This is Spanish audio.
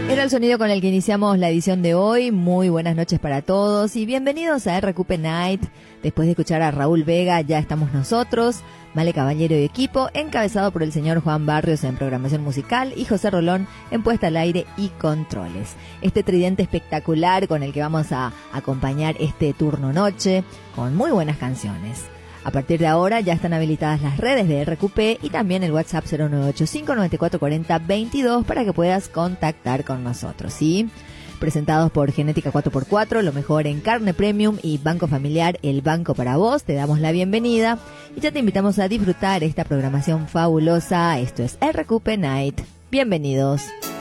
Era el sonido con el que iniciamos la edición de hoy. Muy buenas noches para todos y bienvenidos a RQP Night. Después de escuchar a Raúl Vega, ya estamos nosotros, Male Caballero y equipo, encabezado por el señor Juan Barrios en programación musical y José Rolón en puesta al aire y controles. Este tridente espectacular con el que vamos a acompañar este turno noche con muy buenas canciones. A partir de ahora ya están habilitadas las redes de RQP y también el WhatsApp 0985-9440-22 para que puedas contactar con nosotros, ¿sí? Presentados por Genética 4x4, lo mejor en carne premium y Banco Familiar, el banco para vos. Te damos la bienvenida y ya te invitamos a disfrutar esta programación fabulosa. Esto es RQP Night. Bienvenidos.